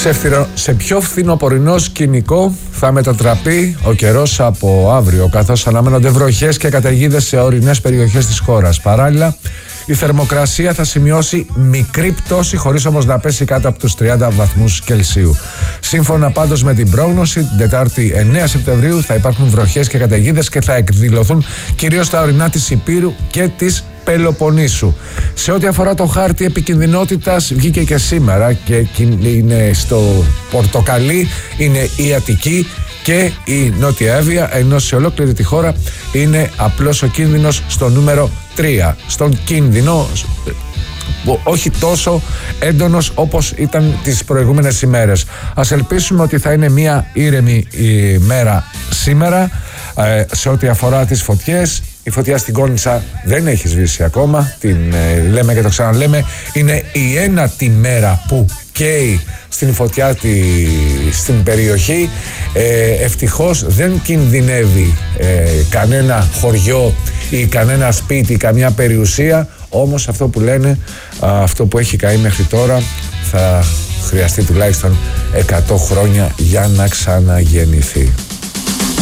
Σε πιο φθινοπορεινό σκηνικό θα μετατραπεί ο καιρός από αύριο, καθώς αναμένονται βροχές και καταιγίδες σε ορεινές περιοχές της χώρας. Παράλληλα, η θερμοκρασία θα σημειώσει μικρή πτώση, χωρίς όμως να πέσει κάτω από τους 30 βαθμούς Κελσίου. Σύμφωνα πάντως με την πρόγνωση, την Τετάρτη 9 Σεπτεμβρίου θα υπάρχουν βροχές και καταιγίδες και θα εκδηλωθούν κυρίως στα ορεινά της Ηπείρου και της Πελοποννήσου. Σε ό,τι αφορά το χάρτη επικινδυνότητας, βγήκε και σήμερα και είναι στο πορτοκαλί, είναι η Αττική και η Νότια Εύβοια, ενώ σε ολόκληρη τη χώρα είναι απλώς ο κίνδυνος στο νούμερο 3. Στον κίνδυνο όχι τόσο έντονος όπως ήταν τις προηγούμενες ημέρες. Ας ελπίσουμε ότι θα είναι μια ήρεμη μέρα σήμερα. Σε ό,τι αφορά τις φωτιές, η φωτιά στην Κόνιτσα δεν έχει σβήσει ακόμα, την λέμε και το ξαναλέμε, είναι η ένατη μέρα που καίει στην φωτιά στην περιοχή. Ευτυχώς δεν κινδυνεύει κανένα χωριό ή κανένα σπίτι, καμιά περιουσία, όμως αυτό που λένε, αυτό που έχει καεί μέχρι τώρα θα χρειαστεί τουλάχιστον 100 χρόνια για να ξαναγεννηθεί.